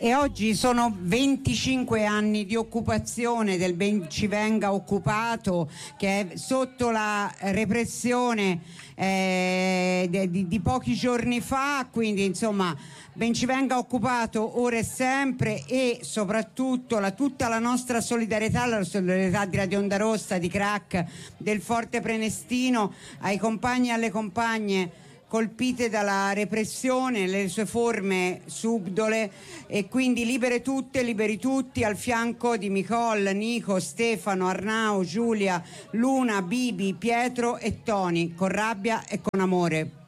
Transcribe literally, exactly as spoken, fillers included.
E oggi sono venticinque anni di occupazione del Bencivenga occupato, che è sotto la repressione eh, di, di pochi giorni fa, quindi insomma Bencivenga occupato ora e sempre, e soprattutto la, tutta la nostra solidarietà, la solidarietà di Radio Onda Rossa, di Crack, del Forte Prenestino, ai compagni e alle compagne colpite dalla repressione, le sue forme subdole, e quindi libere tutte, liberi tutti, al fianco di Nicole, Nico, Stefano, Arnau, Giulia, Luna, Bibi, Pietro e Toni, con rabbia e con amore.